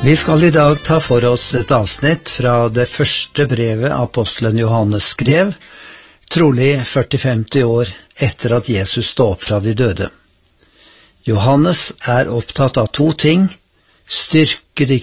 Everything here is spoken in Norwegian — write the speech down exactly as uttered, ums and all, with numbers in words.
Vi skal i dag ta for oss et avsnitt fra det første brevet apostelen Johannes skrev, trolig førti til femti år etter at Jesus stod opp fra de døde. Johannes er opptatt av to ting: styrke de